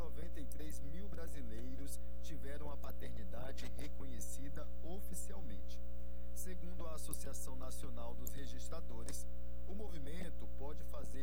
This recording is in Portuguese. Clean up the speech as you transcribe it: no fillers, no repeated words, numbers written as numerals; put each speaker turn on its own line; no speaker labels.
193 mil brasileiros tiveram a paternidade reconhecida oficialmente. Segundo a Associação Nacional dos Registradores, o movimento pode fazer